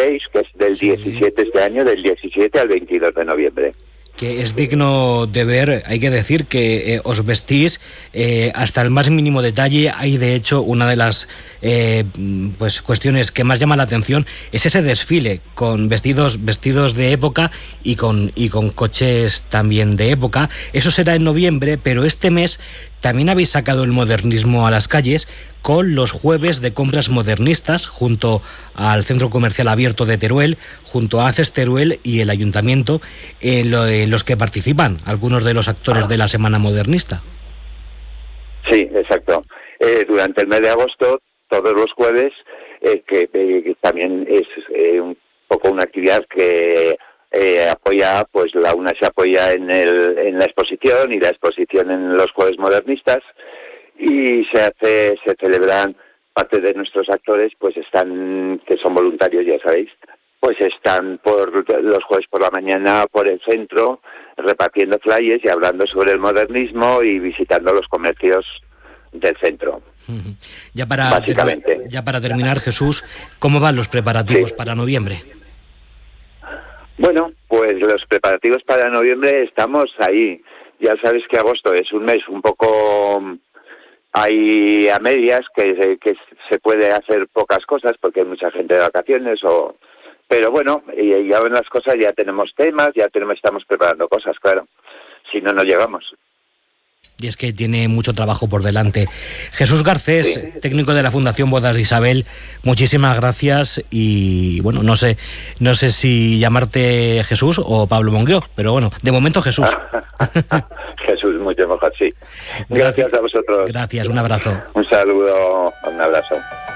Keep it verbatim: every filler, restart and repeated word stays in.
queréis, que es del sí. diecisiete este año, del diecisiete al veintidós de noviembre. Que es digno de ver, hay que decir que eh, os vestís eh, hasta el más mínimo detalle. Hay de hecho una de las eh, pues cuestiones que más llama la atención es ese desfile con vestidos vestidos de época y con y con coches también de época. Eso será en noviembre, pero este mes también habéis sacado el modernismo a las calles con los jueves de compras modernistas junto al Centro Comercial Abierto de Teruel, junto a ACES Teruel y el Ayuntamiento, en, lo, en los que participan algunos de los actores de la Semana Modernista. Sí, exacto. Eh, durante el mes de agosto, todos los jueves, eh, que, eh, que también es eh, un poco una actividad que eh, apoya, pues la UNA se apoya en, el, en la exposición y la exposición en los jueves modernistas, y se hace, se celebran, parte de nuestros actores pues están, que son voluntarios, ya sabéis, pues están por los jueves por la mañana por el centro repartiendo flyers y hablando sobre el modernismo y visitando los comercios del centro. Ya para, básicamente. Ter- ya para terminar, Jesús, ¿cómo van los preparativos sí. para noviembre? Bueno, pues los preparativos para noviembre estamos ahí. Ya sabes que agosto es un mes un poco... hay a medias, que, que se puede hacer pocas cosas porque hay mucha gente de vacaciones, o pero bueno, y ya ven las cosas, ya tenemos temas, ya tenemos, estamos preparando cosas, claro, si no, no llegamos. Y es que tiene mucho trabajo por delante. Jesús Garcés, sí. técnico de la Fundación Bodas de Isabel, muchísimas gracias, y bueno, no sé no sé si llamarte Jesús o Pablo Monguió, pero bueno, de momento Jesús. Jesús, mucho mejor, sí. Gracias, gracias a vosotros. Gracias, un abrazo. Un saludo, un abrazo.